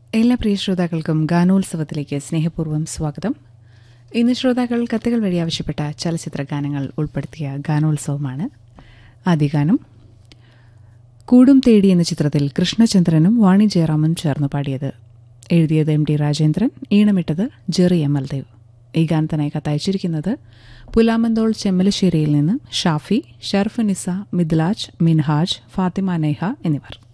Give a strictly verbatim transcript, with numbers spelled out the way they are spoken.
എല്ലാ പ്രിയ ശ്രോതാക്കൾക്കും ഗാനോത്സവത്തിലേക്ക് സ്നേഹപൂർവ്വം സ്വാഗതം. ഇന്ന് ശ്രോതാക്കൾ കത്തുകൾ വഴി ആവശ്യപ്പെട്ട ചലച്ചിത്ര ഗാനങ്ങൾ ഉൾപ്പെടുത്തിയ ഗാനോത്സവമാണ്. ആദ്യ ഗാനം കൂടും തേടി എന്ന ചിത്രത്തിൽ കൃഷ്ണചന്ദ്രനും വാണി ജയറാമും ചേർന്ന് പാടിയത്. എഴുതിയത് M T Rajendran, ഈണമിട്ടത് Jerry Amaldev. ഈ ഗാനത്തിനായി കത്തയച്ചിരിക്കുന്നത് പുലാമന്തോൾ ചെമ്മലശ്ശേരിയിൽ നിന്ന് ഷാഫി, ഷർഫുനിസ, മിദ്ലാജ്, മിൻഹാജ്, ഫാത്തിമ നെഹ എന്നിവർ.